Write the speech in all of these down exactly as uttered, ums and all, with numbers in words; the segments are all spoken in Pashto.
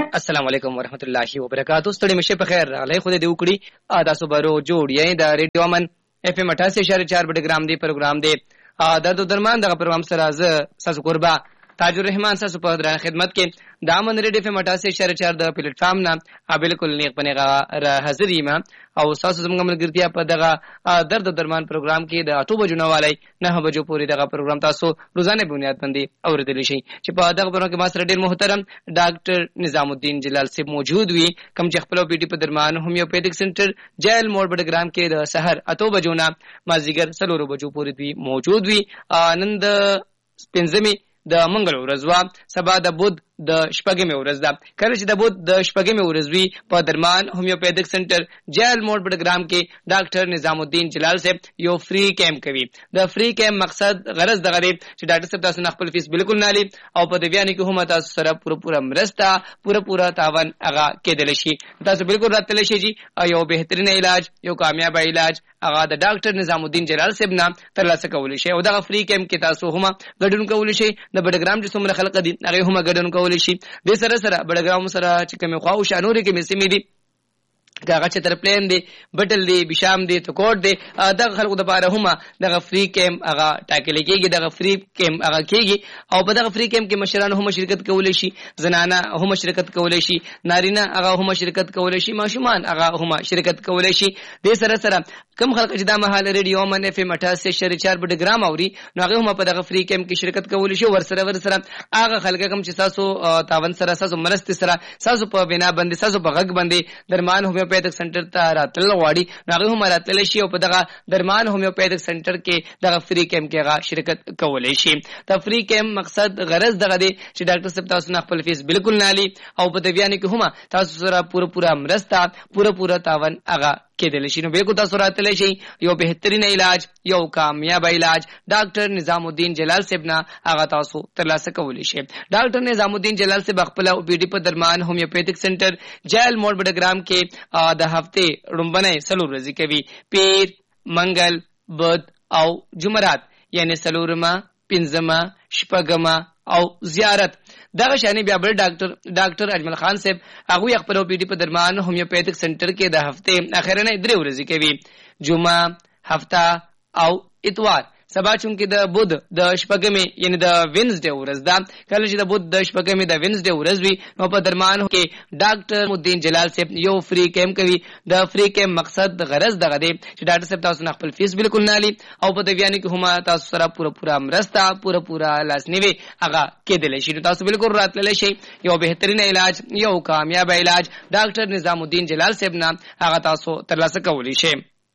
السلام علیکم ورحمت الله وبرکاتہ. ستړي مشه په خیر علی خو دې وکړي تاسو برو جوړ یې د ریډیو امن اف ام اٹھاسی اشاریه چار بټ دی پروګرام دی درد درمان دغه پروګرام سره ز ساسو قربا تاج الرحمن ساسو په درنه خدمت کې د امن ریډیو اف ام اٹھاسی اشاریه چار د پلیټ فارم نه بالکل نیک پنهغه حاضر یم او ساسو زموږ ملګرتیا په دغه درد درمان پروګرام کې د اټو بجو نواله نه بجو پوری دغه پروګرام تاسو روزانه بنیاد باندې اوریدل شي چې په دغه پروګرام کې ما سره ډیر محترم ډاکټر نظام الدین جلال صاحب موجود وي کوم چې خپل پی ډی په درمان هومیوپیتھک سنټر جیل موډ بډګرام کې د سحر اټو بجو نه مازیګر سلورو بجو پوری دی موجود وي. نن د پنځمه د منګل ورځ وا سبا د بود د شپږمې ورځ ده کله چې د بود د شپږمې ورځ وی په درمان هومیوپیتھک سنټر جیل موډ بډګرام کې ډاکټر نظام الدین جلال صاحب یو فری کیمپ کوي. د فری کیمپ مقصد غرض دغه دی چې ډاکټر صاحب تاسو خپل فیس بالکل نه لري او په دې بیان کې هم تاسو سره پوره پوره مرسته پوره پوره تعاون هغه کېدل شي. تاسو بالکل راتل شي چې یو بهترین علاج یو کامیاب علاج هغه د ډاکټر نظام الدین جلال صاحب نه ترلاسه کولی شي او دغه فری کیمپ کې تاسو هم ګډون کولی شي. د بډګرام چې څومره خلک دي هغه هم ګډون کولی شي. د سره سره بډګرام سره چې کوم خواو شانوري کې مې سیمې دي دغه چې تر پلان دی بټل دی بشام دی تو کوټ دی دغه خلکو د پاره هم دغه فری کیمپ هغه ټاکل کېږي. دغه فری کیمپ هغه کېږي او په دغه فری کیمپ کې مشران هم شرکت کولی شي زنانه هم شرکت کولی شي نارینه هغه هم شرکت کولی شي ماشومان هغه هم شرکت کولی شي. د سره سره کوم خلک چې د مهال ریډیو من اف ام اٹھاسی اشاریه چار بډګرام اوري نو هغه هم په دغه فری کیمپ کې شرکت کولی شي. ور سره ور سره هغه خلک کوم چې تاسو تاون سره تاسو مرست سره تاسو په بنا باندې تاسو په غږ باندې درمان هومیوپیتھک سنټر ته راتل غواړي نو هغه هم راتل شي او په دغه درمان هومیوپیتھک سنټر کې دغه فری کیمپ کې هغه شرکت کولی شي. د فری کیمپ مقصد غرض دغه دی چې ډاکټر صاحب تاسو نه خپل فیس بالکل نه لري او په دې بیان کې هم تاسو سره پوره پوره مرسته پوره پوره تعاون هغه کېدل شي. نو بالکل تاسو راتل شي یو بهترین علاج یو کامیاب علاج ډاکټر نظام الدین جلال صاحب نه هغه تاسو ترلاسه کولی شي. ډاکټر نظام الدین جلال صاحب خپل او پی ډی په درمان هومیوپیتھک سنټر جیل موډ بډګرام کې د هفته رومبنه سلور ورځې کوي پیر منګل بد او جمعرات یعنی سلورما پنځما شپږما او زیارت. دغه شانی بیا بل ډاکټر ډاکټر اجمل خان صاحب هغه خپل او پی ډی په درمان هومیوپیتھک سنټر کې د هفته اخرنه درې ورځې کوي جمعه هفته او اتوار. سبا چونکه د بود د شپږمې یعنی د وینزډے ورځ ده کله چې د بود د شپږمې د وینزډے ورځ وي نو په درمان کې ډاکټر الدین جلال صاحب یو فری کیمپ کوي. د فری کیمپ مقصد د غرض دغه دی چې ډاکټر صاحب تاسو نه خپل فیس بالکل نه لري او په دې بیان کې هم تاسو سره پوره پوره مرسته پوره پوره لاسنیوي هغه کېدل شي. تاسو بالکل راتللی شي یو بهترین علاج یو کامیاب علاج ډاکټر نظام الدین جلال صاحب نه هغه تاسو ترلاسه کولی شي.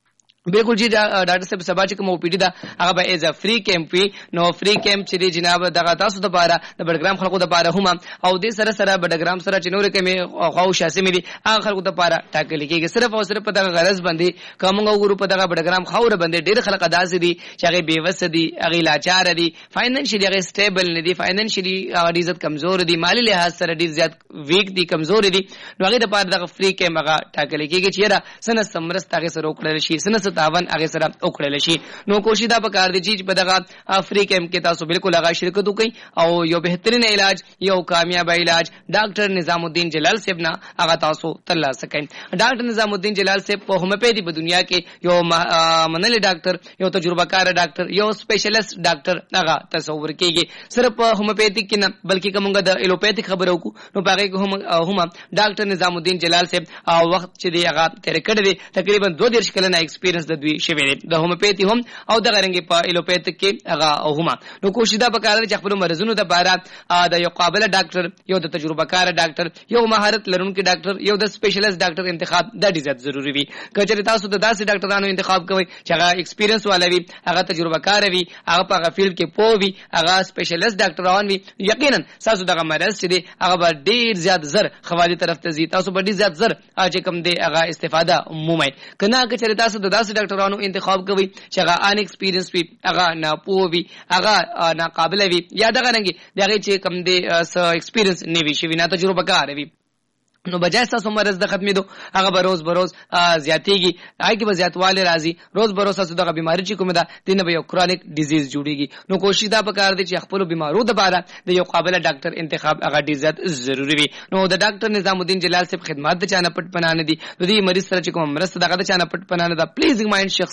بالکل جی ډاکټر صاحب سبا چې کوم او پی ډی دا هغه به ایز ا فری کیمپ وي نو فری کیمپ چې جناب دغه تاسو د پاره د بډګرام خلکو د پاره هم او د سره سره بډګرام سره چې نور کې خواو شاسمې دي هغه خلکو د پاره ټاکل کېږي صرف او صرف په دغه غرض باندې کوم غوړو په دغه بډګرام خاور باندې ډېر خلک داسې دي چې هغه بیوس دي هغه لاچار دي فاینانشلی هغه سټیبل نه دي فاینانشلی هغه عزت کمزور دي مالی لحاظ سره ډېر زیات ویک دي کمزور دي نو هغه د پاره دغه فری کیمپ هغه ټاکل کېږي چې را سن سمرست هغه سره وکړل شي سن تعاون هغه سره وکړل شي. نو کوشش دا پکار دي چې په دغه فری کیمپ کې تاسو بالکل هغه شرکت وکړئ او یو بهترین علاج یو کامیاب علاج ډاکټر نظام الدین جلال صاحب نه هغه تاسو ترلاسه کړئ. ډاکټر نظام الدین جلال صاحب په هومیوپیتھی په دنیا کې یو منل ډاکټر یو تجربه کار ډاکټر یو سپیشلیست ډاکټر هغه تصور کېږي. صرف هومیوپیتھی کې نه بلکې کومه د ایلوپیتھی خبرو کو نو پاره کې هم هم ډاکټر نظام الدین جلال صاحب وخت چې دی هغه تیر کړی دی تقریبا دوه دیرش کلنه ایکسپیرینس د دوی شوی د هومیوپیتھی هم او د غرنګ په ایلوپیتھک کې هغه هم نو کوشش دا وکړه چې خپل مرزونو د باره د یو قابل ډاکټر یو د تجربه کار ډاکټر یو مهارت لرونکي ډاکټر یو د سپیشلیست ډاکټر انتخاب د ډیر زیات ضروری وي. کچې تاسو د داسې ډاکټرانو انتخاب کوئ چې هغه ایکسپیرینس والا وي هغه تجربه کار وي هغه په هغه فیلډ کې پوه وي هغه سپیشلیست ډاکټران وي یقینا تاسو دغه مرز چې دی هغه به ډیر زیات زر خوالي طرف ته ځي تاسو به ډیر زیات زر چې کوم دی هغه استفاده مومئ کنه کچې تاسو د داسې ډاکټرانو انتخاب کوي چې هغه ان ایکسپیرینس وي هغه ناپوه وي هغه ناقابل وي یا دغه رنګي دغه چې کم دی ایکسپیرینس نه وي شي نه تجربه کار وي نو بجای تاسو مرز د ختمېدو هغه به روز بروز زیاتېږي، هغه کې به زیاتوالی راځي، روز بروز تاسو دغه بیماری چې کومه ده دینه به یو کرونیک ډیزیز جوړیږي. نو کوشش دا پکار دی چې خپل بیمارو د باره د یو قابل ډاکټر انتخاب هغه ډیر زیات ضروری وي. نو د ډاکټر نظام الدین جلال صاحب خدمات د چانه پټ پنانه دي، د دې مریض سره چې کوم مرسته دغه د چانه پټ پنانه ده. پلیز مایند شخص